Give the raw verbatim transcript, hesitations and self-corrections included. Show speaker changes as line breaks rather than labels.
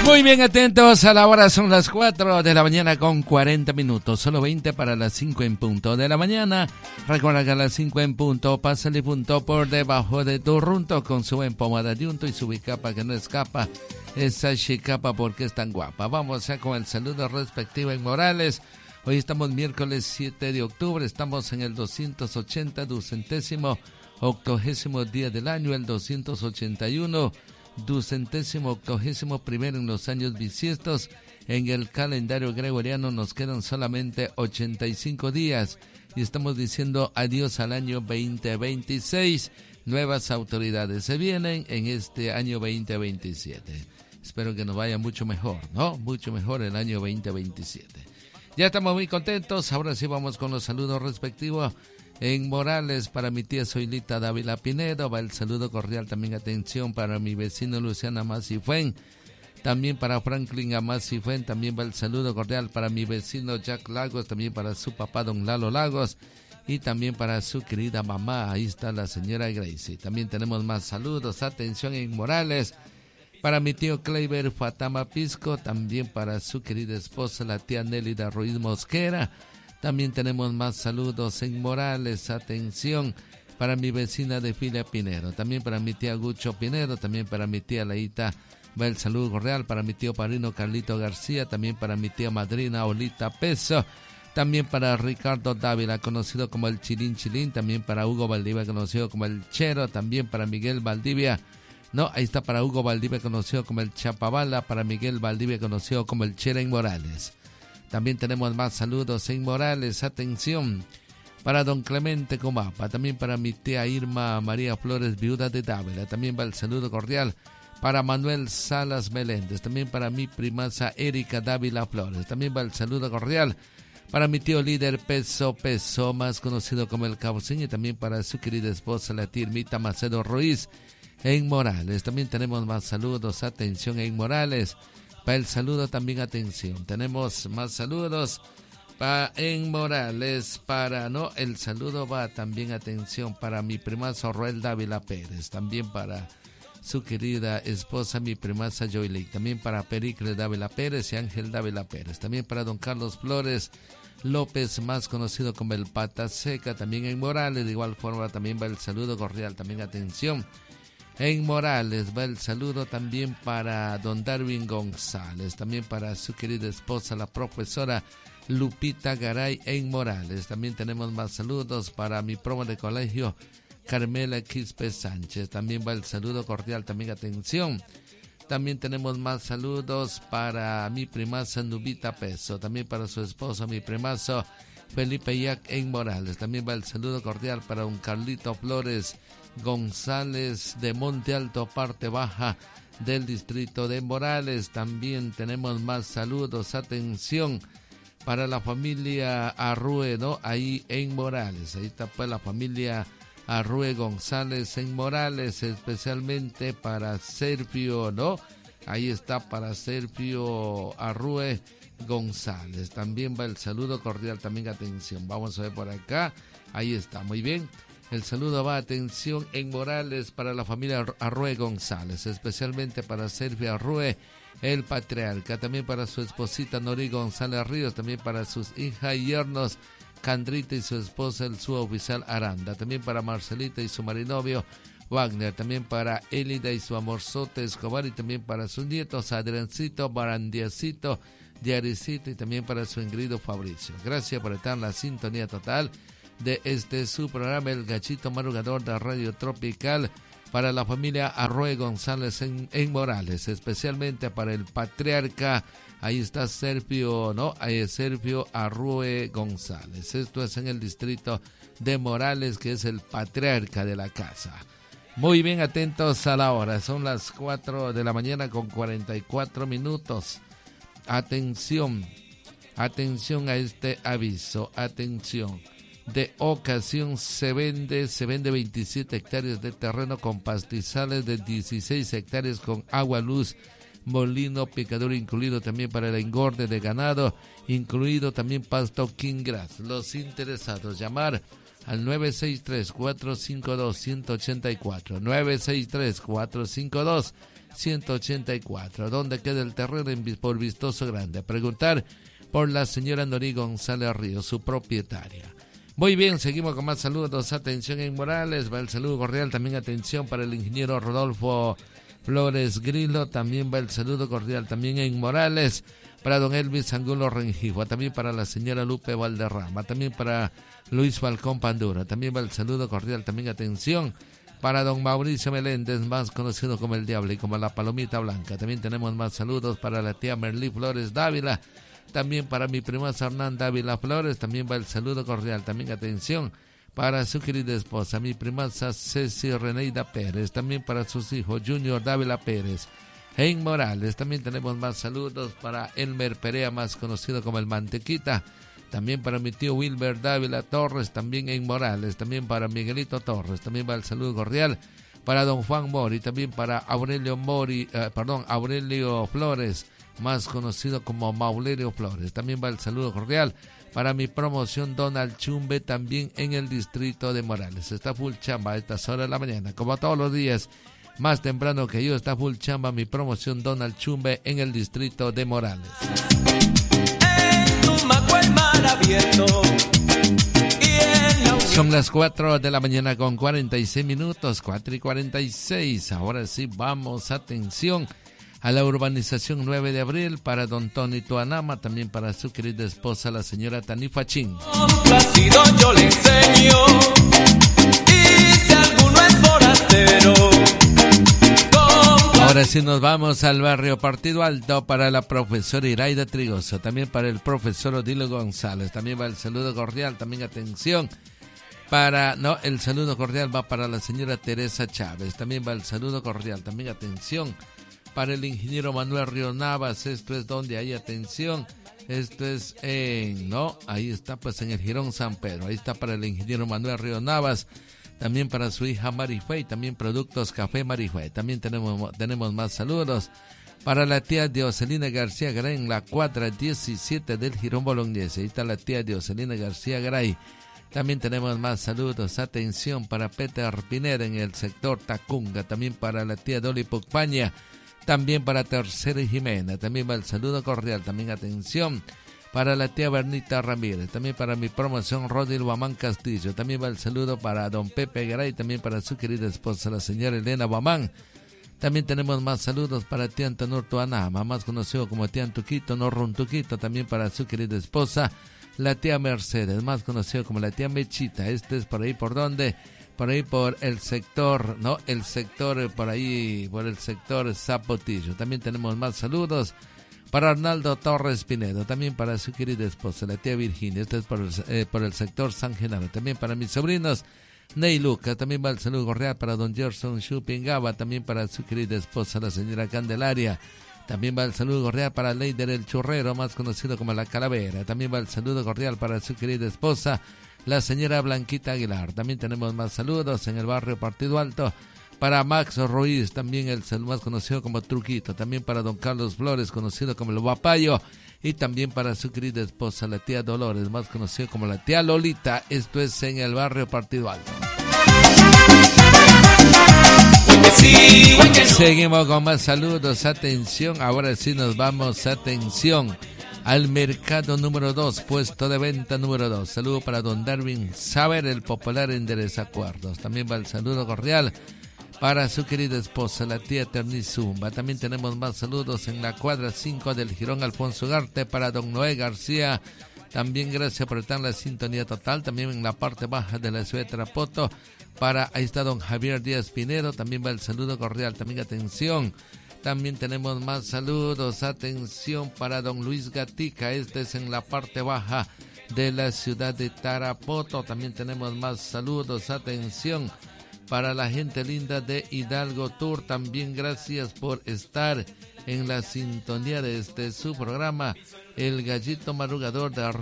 Muy bien, atentos a la hora, son las cuatro de la mañana con cuarenta minutos, solo veinte para las cinco en punto de la mañana. Recuerda que a las cinco en punto, pásale punto por debajo de tu runto con su buen pomada de unto y su bicapa que no escapa. Esa chicapa porque es tan guapa. Vamos ya con el saludo respectivo en Morales. Hoy estamos miércoles siete de octubre, estamos en el doscientos ochenta, ducentésimo, octogésimo día del año, el doscientos ochenta y uno. Ducentésimo octogésimo primero en los años bisiestos. En el calendario gregoriano nos quedan solamente ochenta y cinco días y estamos diciendo adiós al año veinte veintiséis. Nuevas autoridades se vienen en este año veinte veintisiete. Espero que nos vaya mucho mejor, ¿no? Mucho mejor el año veinte veintisiete. Ya estamos muy contentos. Ahora sí vamos con los saludos respectivos. En Morales, para mi tía Zoilita Dávila Pinedo, va el saludo cordial, también atención para mi vecino Luciana Masifuen, también para Franklin Amasifuen, también va el saludo cordial para mi vecino Jack Lagos, también para su papá Don Lalo Lagos y también para su querida mamá, ahí está la señora Gracie. También tenemos más saludos, atención en Morales, para mi tío Kleiber Fatama Pisco, también para su querida esposa la tía Nélida Ruiz Mosquera. También tenemos más saludos en Morales, atención, para mi vecina de Filia Pinero, también para mi tía Gucho Pinero, también para mi tía Leita, va el saludo cordial, para mi tío padrino Carlito García, también para mi tía madrina Olita Peso, también para Ricardo Dávila, conocido como el Chilín Chilín, también para Hugo Valdivia, conocido como el Chero, también para Miguel Valdivia, no, ahí está para Hugo Valdivia, conocido como el Chapabala, para Miguel Valdivia, conocido como el Chera en Morales. También tenemos más saludos en Morales, atención, para don Clemente Comapa, también para mi tía Irma María Flores, viuda de Dávila, también va el saludo cordial para Manuel Salas Meléndez, también para mi primaza Erika Dávila Flores, también va el saludo cordial para mi tío líder Peso Peso, más conocido como el Cabucín, y también para su querida esposa la tía Irmita Macedo Ruiz en Morales. También tenemos más saludos, atención en Morales. Para el saludo también atención, tenemos más saludos para en Morales, para no, el saludo va también atención para mi primazo Roel Dávila Pérez, también para su querida esposa mi primaza Joylik, también para Pericle Dávila Pérez y Ángel Dávila Pérez, también para don Carlos Flores López, más conocido como el Pata Seca, también en Morales. De igual forma también va el saludo cordial, también atención. En Morales va el saludo también para don Darwin González, también para su querida esposa, la profesora Lupita Garay en Morales. También tenemos más saludos para mi promo de colegio, Carmela Quispe Sánchez. También va el saludo cordial, también atención. También tenemos más saludos para mi primaza Nubita Peso, también para su esposo, mi primazo Felipe Yac en Morales. También va el saludo cordial para don Carlito Flores González de Monte Alto, parte baja del distrito de Morales. También tenemos más saludos, atención, para la familia Arrue, ¿no? Ahí en Morales, ahí está pues la familia Arrue González en Morales, especialmente para Sergio, ¿no? Ahí está para Sergio Arrue González. También va el saludo cordial, también atención. Vamos a ver por acá, ahí está, muy bien. El saludo va, atención, en Morales para la familia Arrue González, especialmente para Sergio Arrue, el patriarca, también para su esposita Nori González Ríos, también para sus hijas y yernos Candrita y su esposa el suboficial Aranda, también para Marcelita y su marinovio Wagner, también para Elida y su amorzote Escobar, y también para sus nietos Adriancito, Barandiacito, Diaricito, y también para su engrido Fabricio. Gracias por estar en la sintonía total de este su programa, El Gachito Madrugador de Radio Tropical, para la familia Arrue González en, en Morales, especialmente para el patriarca. Ahí está Sergio, ¿no? Ahí es Sergio Arrue González. Esto es en el distrito de Morales, que es el patriarca de la casa. Muy bien, atentos a la hora. Son las cuatro de la mañana con cuarenta y cuatro minutos. Atención, atención a este aviso, atención. De ocasión se vende, se vende veintisiete hectáreas de terreno con pastizales, de dieciséis hectáreas con agua, luz, molino, picador incluido, también para el engorde de ganado, incluido también pasto king grass. Los interesados, llamar al nueve seis tres, cuatro cinco dos, uno ocho cuatro, nueve seis tres, cuatro cinco dos, ciento ochenta y cuatro. ¿Dónde queda el terreno? En, por Vistoso Grande. Preguntar por la señora Nori González Ríos, su propietaria. Muy bien, seguimos con más saludos. Atención en Morales, va el saludo cordial. También atención para el ingeniero Rodolfo Flores Grillo. También va el saludo cordial también en Morales para don Elvis Angulo Rengifo. También para la señora Lupe Valderrama. También para Luis Falcón Pandura. También va el saludo cordial. También atención para don Mauricio Meléndez, más conocido como el Diablo y como la Palomita Blanca. También tenemos más saludos para la tía Merlí Flores Dávila. También para mi prima Hernanda Dávila Flores. También va el saludo cordial. También atención para su querida esposa, mi prima Ceci Reneida Pérez. También para sus hijos Junior Dávila Pérez. En Morales también tenemos más saludos para Elmer Perea, más conocido como el Mantequita. También para mi tío Wilber Dávila Torres, también en Morales. También para Miguelito Torres. También va el saludo cordial para don Juan Mori. También para Aurelio Mori, eh, perdón, Aurelio Flores, más conocido como Maulerio Flores. También va el saludo cordial para mi promoción Donald Chumbe, también en el distrito de Morales. Está full chamba a estas horas de la mañana, como todos los días, más temprano que yo, está full chamba mi promoción Donald Chumbe en el distrito de Morales. Son las cuatro de la mañana con cuarenta y seis minutos, cuatro y cuarenta y seis. Ahora sí, vamos, atención, a la urbanización nueve de abril para don Tony Tuanama, también para su querida esposa, la señora Tanifa Chin.
Yo le enseño, y si alguno es forastero.
Ahora sí nos vamos al barrio Partido Alto para la profesora Iraida Trigoso, también para el profesor Odilo González. También va el saludo cordial, también atención para, no, el saludo cordial va para la señora Teresa Chávez. También va el saludo cordial, también atención para el ingeniero Manuel Río Navas. Esto es donde hay atención, esto es en, no, ahí está pues en el Jirón San Pedro. Ahí está para el ingeniero Manuel Río Navas. También para su hija Marifé, también Productos Café Marifé. También tenemos, tenemos más saludos para la tía Dioselina García Garay en la cuadra diecisiete del Jirón Bolognese. Ahí está la tía Dioselina García Garay. También tenemos más saludos. Atención para Peter Pineda en el sector Tacunga. También para la tía Dolly Pucpaña. También para Tercera y Jimena. También va el saludo cordial. También atención para la tía Bernita Ramírez. También para mi promoción Rodil Guamán Castillo. También va el saludo para don Pepe Garay. También para su querida esposa, la señora Elena Guamán. También tenemos más saludos para tía Antonor Tuanama, más conocido como tía Antuquito, no Runtuquito. También para su querida esposa, la tía Mercedes, más conocido como la tía Mechita. Este es por ahí por donde, por ahí por el sector, no, el sector por ahí, por el sector Zapotillo. También tenemos más saludos para Arnaldo Torres Pinedo, también para su querida esposa, la tía Virginia. Este es por el, eh, por el sector San Genaro. También para mis sobrinos Ney Luca. También va el saludo cordial para don Gerson Chupingaba. También para su querida esposa, la señora Candelaria. También va el saludo cordial para Leider el Churrero, más conocido como la Calavera. También va el saludo cordial para su querida esposa, la señora Blanquita Aguilar. También tenemos más saludos en el barrio Partido Alto para Max Ruiz, también el más conocido como Truquito. También para don Carlos Flores, conocido como el Guapayo. Y también para su querida esposa, la tía Dolores, más conocida como la tía Lolita. Esto es en el barrio Partido Alto. Seguimos con más saludos. Atención, ahora sí nos vamos, atención, al mercado número dos, puesto de venta número dos. Saludo para don Darwin Saber, el popular enderezacuerdos. También va el saludo cordial para su querida esposa, la tía Ternizumba. También tenemos más saludos en la cuadra cinco del Jirón Alfonso Ugarte para don Noé García. También gracias por estar en la sintonía total. También en la parte baja de la ciudad de Tarapoto para, ahí está don Javier Díaz Pinero. También va el saludo cordial. También atención, también tenemos más saludos. Atención para don Luis Gatica. Este es en la parte baja de la ciudad de Tarapoto. También tenemos más saludos. Atención para la gente linda de Hidalgo Tour. También gracias por estar en la sintonía de este su programa, El Gallito Madrugador de